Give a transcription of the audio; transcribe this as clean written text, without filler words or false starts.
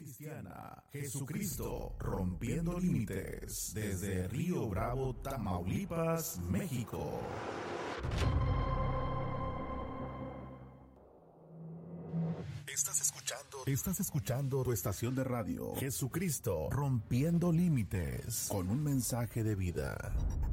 cristiana. Jesucristo rompiendo límites desde Río Bravo, Tamaulipas, México. Estás escuchando tu estación de radio, Jesucristo rompiendo límites, con un mensaje de vida.